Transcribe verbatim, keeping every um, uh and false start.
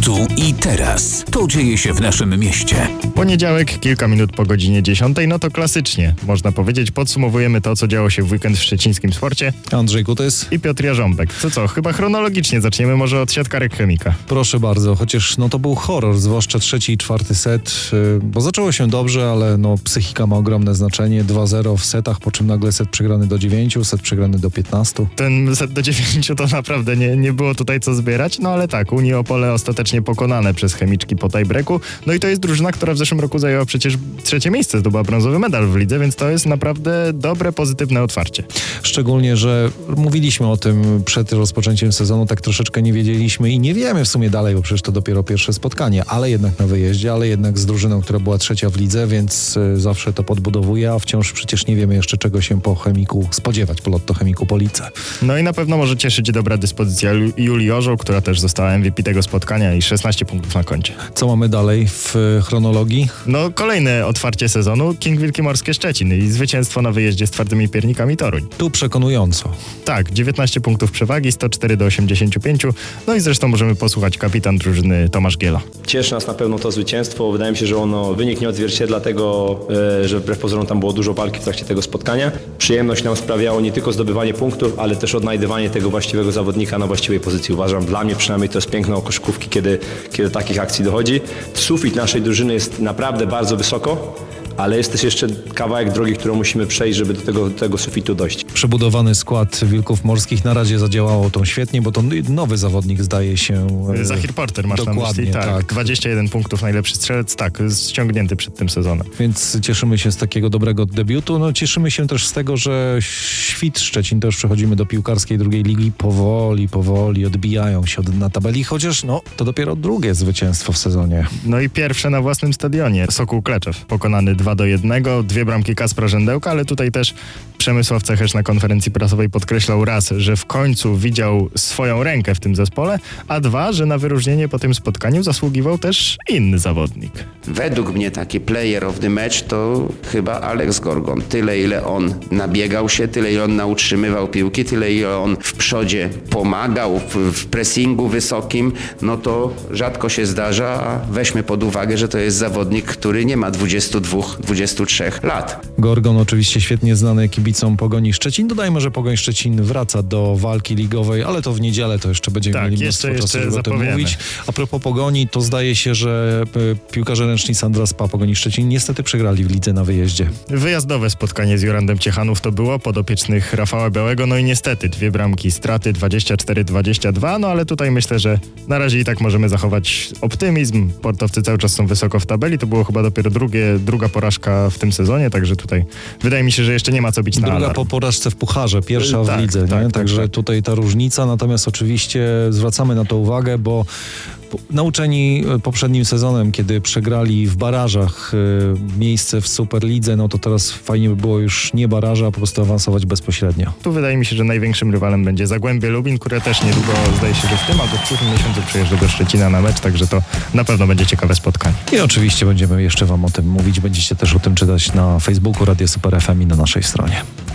Tu i teraz. To dzieje się w naszym mieście. Poniedziałek, kilka minut po godzinie dziesiątej, no to klasycznie, można powiedzieć, podsumowujemy to, co działo się w weekend w szczecińskim sporcie. Andrzej Kutys I Piotr Jarząbek. Co co, chyba chronologicznie zaczniemy może od siatkarek Chemika. Proszę bardzo, chociaż no to był horror, zwłaszcza trzeci i czwarty set, yy, bo zaczęło się dobrze, ale no psychika ma ogromne znaczenie. dwa zero w setach, po czym nagle set przegrany do dziewięciu, set przegrany do piętnastu. Ten set do dziewięciu to naprawdę nie, nie było tutaj co zbierać, no ale tak, Unii Opole ostatecznie pokonane przez chemiczki po tiebreaku. No i to jest drużyna, która w zeszłym roku zajęła przecież trzecie miejsce, zdobyła brązowy medal w lidze, więc to jest naprawdę dobre, pozytywne otwarcie. Szczególnie, że mówiliśmy o tym przed rozpoczęciem sezonu, tak troszeczkę nie wiedzieliśmy i nie wiemy w sumie dalej, bo przecież to dopiero pierwsze spotkanie, ale jednak na wyjeździe, ale jednak z drużyną, która była trzecia w lidze, więc y, zawsze to podbudowuje, a wciąż przecież nie wiemy jeszcze, czego się po Chemiku spodziewać, po Lotto Chemiku Police. No i na pewno może cieszyć dobra dyspozycja Lu- Julii Orzeł, która też została M V P tego spotkania i szesnaście punktów na koncie. Co mamy dalej w y, chronologii? No kolejne otwarcie sezonu, King Wielkimorskie Szczecin i zwycięstwo na wyjeździe z twardymi piernikami Toruń. Tu przekonująco. Tak, dziewiętnaście punktów przewagi, sto cztery do osiemdziesięciu pięciu. No i zresztą możemy posłuchać kapitan drużyny Tomasz Giela. Cieszy nas na pewno to zwycięstwo. Wydaje mi się, że ono wynik nie odzwierciedla tego, e, że wbrew pozorom tam było dużo walki w trakcie tego spotkania. Przyjemność nam sprawiało nie tylko zdobywanie punktów, ale też odnajdywanie tego właściwego zawodnika na właściwej pozycji. Uważam, dla mnie przynajmniej to jest piękno koszykówki, kiedy, kiedy do takich akcji dochodzi. Sufit naszej drużyny jest naprawdę bardzo wysoko, ale jest też jeszcze kawałek drogi, którą musimy przejść, żeby do tego, do tego sufitu dojść. Przebudowany skład Wilków Morskich na razie zadziałało to świetnie, bo to nowy zawodnik zdaje się... Zahir Porter masz na Dokładnie, myśli? Tak, tak. dwadzieścia jeden punktów, najlepszy strzelec, tak, ściągnięty przed tym sezonem. Więc cieszymy się z takiego dobrego debiutu. No cieszymy się też z tego, że Świt Szczecin, to już przechodzimy do piłkarskiej drugiej ligi, powoli, powoli odbijają się od, na tabeli, chociaż no to dopiero drugie zwycięstwo w sezonie. No i pierwsze na własnym stadionie. Sokół Kleczew pokonany dwa do jednego, dwie bramki Kacpra Rzędełka, ale tutaj też Przemysław Cechesz na konferencji prasowej podkreślał raz, że w końcu widział swoją rękę w tym zespole, a dwa, że na wyróżnienie po tym spotkaniu zasługiwał też inny zawodnik. Według mnie taki player of the match to chyba Alex Gorgon. Tyle, ile on nabiegał się, tyle, ile on nautrzymywał piłki, tyle, ile on w przodzie pomagał, w, w pressingu wysokim, no to rzadko się zdarza, a weźmy pod uwagę, że to jest zawodnik, który nie ma dwudziestu dwóch, dwudziestu trzech lat. Gorgon oczywiście świetnie znany kibicom Pogoni Szczecin. Dodajmy, że Pogoń Szczecin wraca do walki ligowej, ale to w niedzielę to jeszcze będziemy Tak, mieli jeszcze- mnóstwo czasu, jeszcze żeby o tym zapowiemy. mówić. A propos Pogoni, to zdaje się, że y, piłkarze ręczni Sandra Spa Pogoni Szczecin niestety przegrali w lidze na wyjeździe. Wyjazdowe spotkanie z Jurandem Ciechanów to było, podopiecznych Rafała Białego, no i niestety dwie bramki straty, dwadzieścia cztery dwadzieścia dwa, no ale tutaj myślę, że na razie i tak możemy zachować optymizm. Portowcy cały czas są wysoko w tabeli, to było chyba dopiero drugie, druga porażka w tym sezonie, także tutaj wydaje mi się, że jeszcze nie ma co bić na Druga alarm. po porażce w pucharze, pierwsza Y, w tak, lidze, tak, nie? tak, Także tak. tutaj ta różnica, natomiast oczywiście zwracamy na to uwagę, bo po- nauczeni poprzednim sezonem, kiedy przegrali w barażach y, miejsce w Superlidze, no to teraz fajnie by było już nie baraża, a po prostu awansować bezpośrednio. Tu wydaje mi się, że największym rywalem będzie Zagłębie Lubin, które też niedługo zdaje się, że w tym albo w przyszłym miesiącu przyjeżdża do Szczecina na mecz, także to na pewno będzie ciekawe spotkanie. I oczywiście będziemy jeszcze wam o tym mówić, będziecie też o tym czytać na Facebooku Radio Super F M i na naszej stronie.